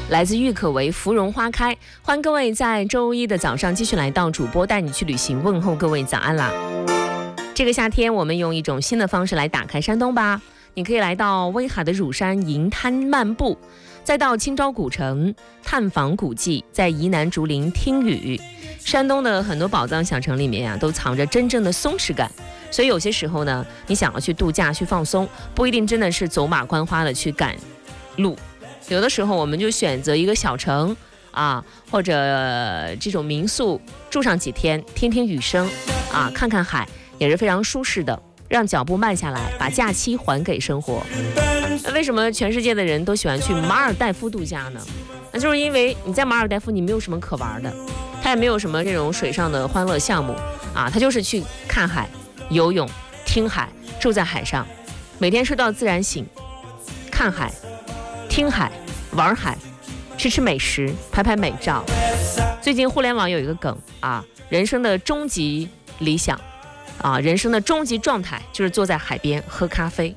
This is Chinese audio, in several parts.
来自郁可唯《芙蓉花开》。欢迎各位在周一的早上继续来到主播带你去旅行，问候各位早安啦！这个夏天我们用一种新的方式来打开山东吧。你可以来到威海的乳山银滩漫步，再到青州古城探访古迹，在宜南竹林听雨。山东的很多宝藏小城里面都藏着真正的松弛感。所以有些时候呢，你想要去度假去放松，不一定真的是走马观花的去赶路，有的时候我们就选择一个小城或者这种民宿住上几天，听听雨声看看海，也是非常舒适的，让脚步慢下来，把假期还给生活。那为什么全世界的人都喜欢去马尔代夫度假呢？那就是因为你在马尔代夫你没有什么可玩的，它也没有什么这种水上的欢乐项目它就是去看海、游泳、听海，住在海上，每天睡到自然醒，看海、听海、玩海，吃美食，拍美照。最近互联网有一个梗人生的终极理想人生的终极状态就是坐在海边喝咖啡。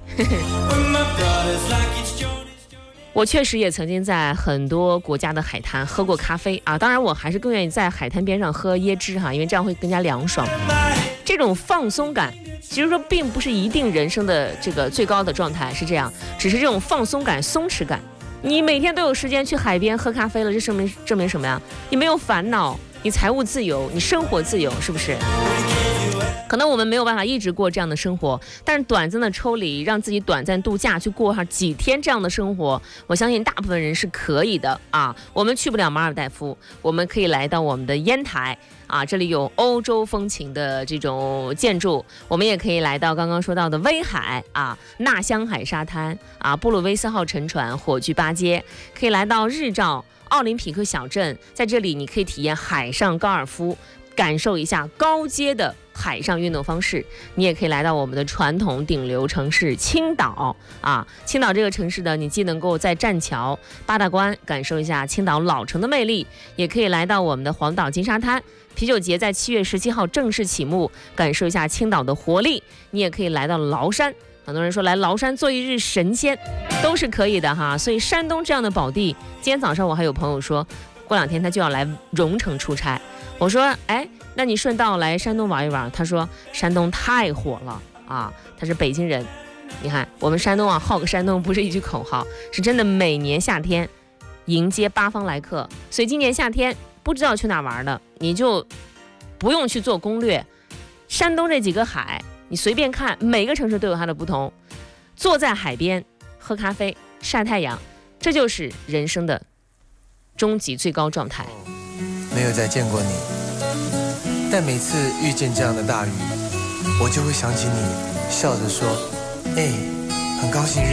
我确实也曾经在很多国家的海滩喝过咖啡当然我还是更愿意在海滩边上喝椰汁因为这样会更加凉爽。这种放松感其实说并不是一定人生的这个最高的状态是这样，只是这种放松感、松弛感。你每天都有时间去海边喝咖啡了，这证明什么呀？你没有烦恼，你财务自由，你生活自由，是不是？可能我们没有办法一直过这样的生活，但是短暂的抽离，让自己短暂度假，去过上几天这样的生活，我相信大部分人是可以的我们去不了马尔代夫，我们可以来到我们的烟台这里有欧洲风情的这种建筑。我们也可以来到刚刚说到的威海纳香海沙滩布鲁威斯号沉船、火炬八街，可以来到日照奥林匹克小镇，在这里你可以体验海上高尔夫，感受一下高阶的海上运动方式。你也可以来到我们的传统顶流城市青岛青岛这个城市呢，你既能够在栈桥、八大关感受一下青岛老城的魅力，也可以来到我们的黄岛金沙滩。啤酒节在7月17号正式起幕，感受一下青岛的活力。你也可以来到崂山，很多人说来崂山做一日神仙都是可以的所以山东这样的宝地，今天早上我还有朋友说过2天他就要来荣城出差，我说那你顺道来山东玩一玩。他说山东太火了他是北京人。你看我们山东好个山东不是一句口号，是真的每年夏天迎接八方来客。所以今年夏天不知道去哪玩的，你就不用去做攻略，山东这几个海你随便看，每个城市都有它的不同。坐在海边喝咖啡晒太阳，这就是人生的终极最高状态。 没有再见过你，但每次遇见这样的大雨，我就会想起你笑着说很高兴认